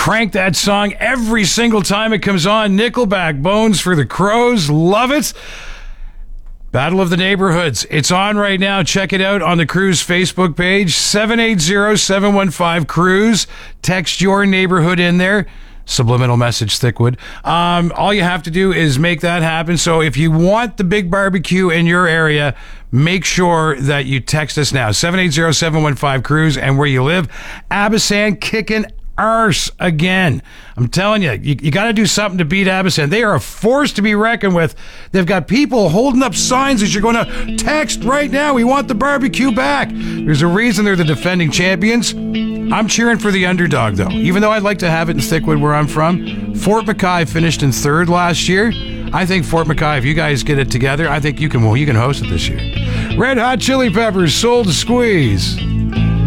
Crank that song every single time it comes on. Nickelback, Bones for the Crows. Love it. Battle of the Neighborhoods. It's on right now. Check it out on the Cruise Facebook page. 780-715-CRUISE. Text your neighborhood in there. Subliminal message, Thickwood. All you have to do is make that happen. So if you want the big barbecue in your area, make sure that you text us now. 780-715-CRUISE and where you live. Abyssinian kicking arse again. I'm telling you, you got to do something to beat Abyssinian. They are a force to be reckoned with. They've got people holding up signs as you're going to text right now. We want the barbecue back. There's a reason they're the defending champions. I'm cheering for the underdog, though. Even though I'd like to have it in Thickwood, where I'm from. Fort McKay finished in third last year. I think Fort McKay, if you guys get it together, I think you can host it this year. Red Hot Chili Peppers, Soul to Squeeze.